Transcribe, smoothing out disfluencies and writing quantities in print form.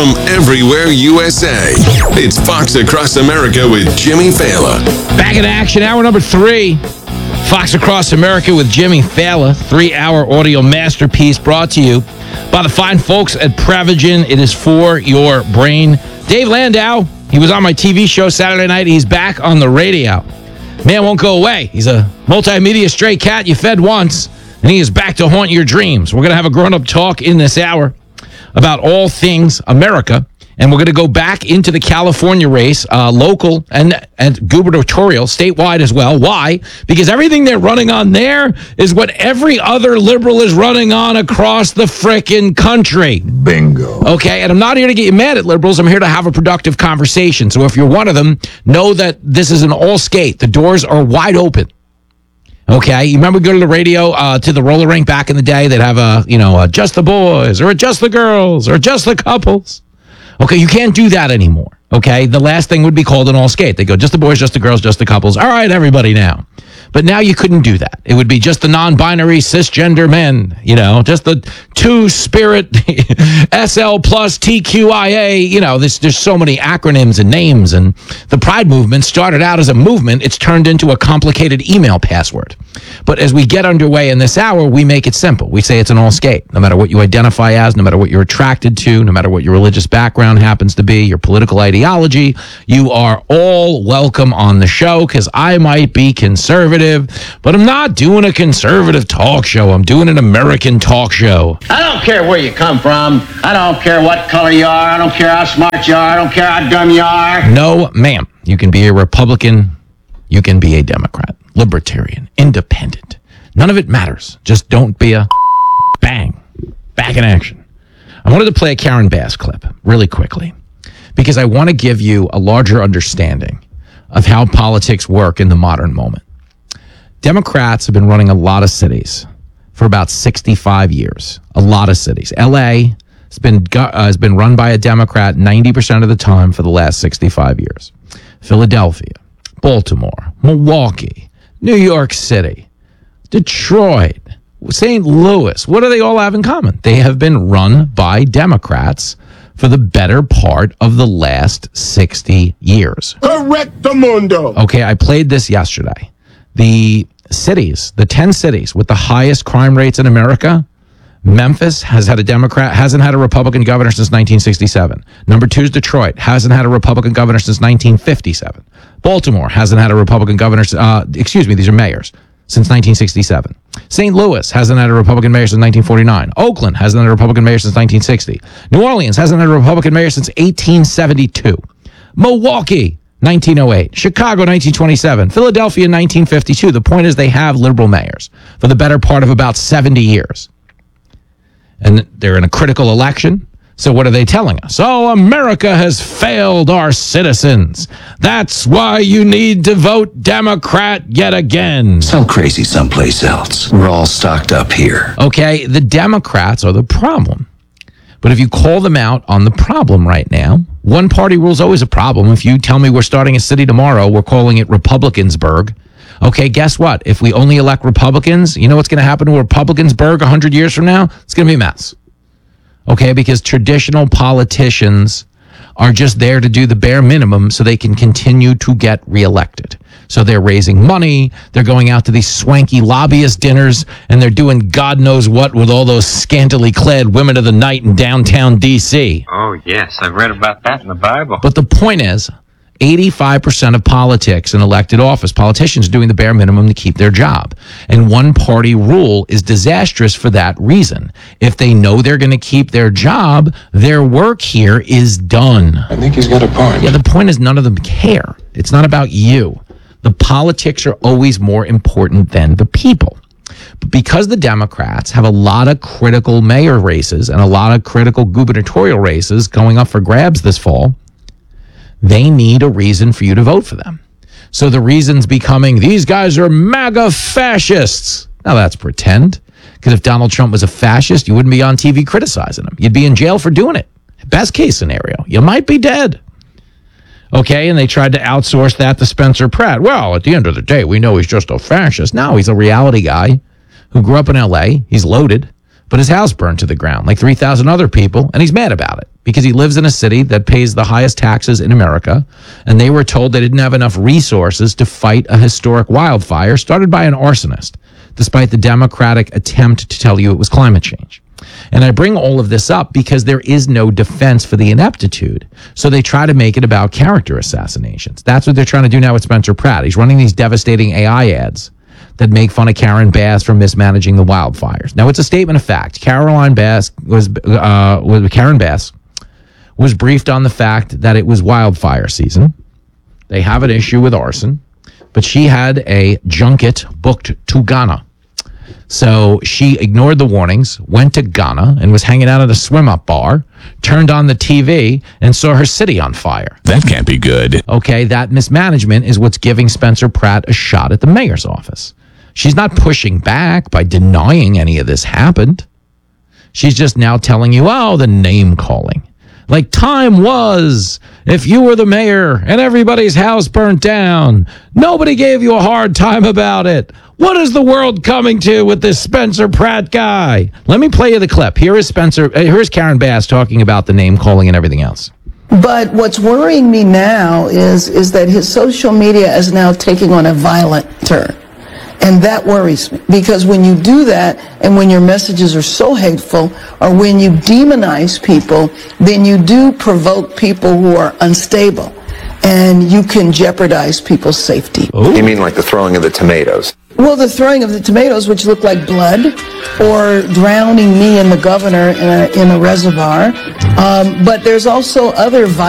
from everywhere USA. It's Fox Across America with Jimmy Fallon. Back in action, hour number 3. Fox Across America with Jimmy Fallon. 3-hour audio masterpiece brought to you by the fine folks at Prevagen. It is for your brain. Dave Landau, he was on my TV show Saturday night. He's back on the radio. Man won't go away. He's a multimedia stray cat you fed once, and he is back to haunt your dreams. We're going to have a grown-up talk in this hour about all things America, and we're going to go back into the California race, local and gubernatorial, statewide as well. Why? Because everything they're running on there is what every other liberal is running on across the frickin' country. Bingo. Okay, and I'm not here to get you mad at liberals. I'm here to have a productive conversation. So if you're one of them, know that this is an all skate. The doors are wide open. Okay, you remember going to the radio, to the roller rink back in the day? They'd have a just the boys, or just the girls, or just the couples. Okay, you can't do that anymore. Okay, the last thing would be called an all skate. They go just the boys, just the girls, just the couples. All right, everybody now. But now you couldn't do that. It would be just the non-binary cisgender men, just the two-spirit SL plus TQIA. There's so many acronyms and names. And the Pride movement started out as a movement. It's turned into a complicated email password. But as we get underway in this hour, we make it simple. We say it's an all skate. No matter what you identify as, no matter what you're attracted to, no matter what your religious background happens to be, your political ideology, you are all welcome on the show, because I might be conservative, but I'm not doing a conservative talk show. I'm doing an American talk show. I don't care where you come from. I don't care what color you are. I don't care how smart you are. I don't care how dumb you are. No, ma'am. You can be a Republican. You can be a Democrat, libertarian, independent. None of it matters. Just don't be a bang. Back in action. I wanted to play a Karen Bass clip really quickly, because I want to give you a larger understanding of how politics work in the modern moment. Democrats have been running a lot of cities for about 65 years. A lot of cities. L.A. has been run by a Democrat 90% of the time for the last 65 years. Philadelphia, Baltimore, Milwaukee, New York City, Detroit, St. Louis. What do they all have in common? They have been run by Democrats for the better part of the last 60 years. Correctamundo. Okay, I played this yesterday. The 10 cities with the highest crime rates in America, Memphis hasn't had a Republican governor since 1967. Number 2 is Detroit, hasn't had a Republican governor since 1957. Baltimore hasn't had a Republican governor, these are mayors, since 1967. St. Louis hasn't had a Republican mayor since 1949. Oakland hasn't had a Republican mayor since 1960. New Orleans hasn't had a Republican mayor since 1872. Milwaukee, 1908. Chicago, 1927. Philadelphia, 1952. The point is they have liberal mayors for the better part of about 70 years. And they're in a critical election. So what are they telling us? Oh, America has failed our citizens. That's why you need to vote Democrat yet again. Sell crazy someplace else. We're all stocked up here. Okay, the Democrats are the problem. But if you call them out on the problem right now, one party rule is always a problem. If you tell me we're starting a city tomorrow, we're calling it Republicansburg. Okay, guess what? If we only elect Republicans, you know what's going to happen to Republicansburg 100 years from now? It's going to be a mess. Okay, because traditional politicians are just there to do the bare minimum so they can continue to get reelected. So they're raising money, they're going out to these swanky lobbyist dinners, and they're doing God knows what with all those scantily clad women of the night in downtown D.C. Oh, yes, I've read about that in the Bible. But the point is, 85% of politics in elected office, politicians are doing the bare minimum to keep their job. And one-party rule is disastrous for that reason. If they know they're going to keep their job, their work here is done. I think he's got a point. Yeah, the point is none of them care. It's not about you. The politics are always more important than the people. But because the Democrats have a lot of critical mayor races and a lot of critical gubernatorial races going up for grabs this fall, they need a reason for you to vote for them. So the reason's becoming, these guys are MAGA fascists. Now that's pretend, because if Donald Trump was a fascist, you wouldn't be on TV criticizing him. You'd be in jail for doing it. Best case scenario, you might be dead. Okay, and they tried to outsource that to Spencer Pratt. Well, at the end of the day, we know he's just a fascist. No, he's a reality guy who grew up in L.A. He's loaded, but his house burned to the ground like 3,000 other people, and he's mad about it. because he lives in a city that pays the highest taxes in America, and they were told they didn't have enough resources to fight a historic wildfire started by an arsonist, despite the Democratic attempt to tell you it was climate change. And I bring all of this up because there is no defense for the ineptitude. So they try to make it about character assassinations. That's what they're trying to do now with Spencer Pratt. He's running these devastating AI ads that make fun of Karen Bass for mismanaging the wildfires. Now, it's a statement of fact. Karen Bass was briefed on the fact that it was wildfire season. They have an issue with arson, but she had a junket booked to Ghana. So she ignored the warnings, went to Ghana, and was hanging out at a swim-up bar, turned on the TV, and saw her city on fire. That can't be good. Okay, that mismanagement is what's giving Spencer Pratt a shot at the mayor's office. She's not pushing back by denying any of this happened. She's just now telling you, oh, the name calling. Like time was, if you were the mayor and everybody's house burnt down, nobody gave you a hard time about it. What is the world coming to with this Spencer Pratt guy? Let me play you the clip. Here's Karen Bass talking about the name calling and everything else. But what's worrying me now is that his social media is now taking on a violent turn. And that worries me, because when you do that and when your messages are so hateful or when you demonize people, then you do provoke people who are unstable and you can jeopardize people's safety. You mean like the throwing of the tomatoes? Well, the throwing of the tomatoes, which look like blood, or drowning me and the governor in a reservoir. But there's also other